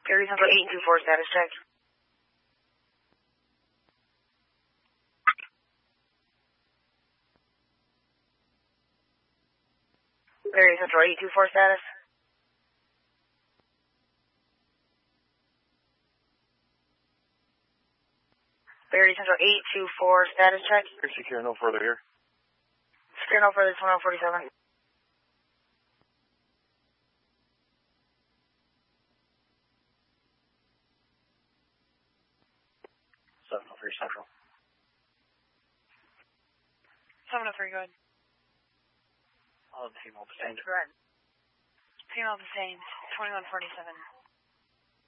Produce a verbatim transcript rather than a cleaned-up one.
Gary Central eight two four, status check. Gary Central eight two four, status. Gary Central eight two four, status check. Secure no further here. Secure no further, twenty-one forty-seven. seven oh three Central. seven oh three, go ahead. All the female sustained. Correct. Female sustained, twenty-one forty-seven.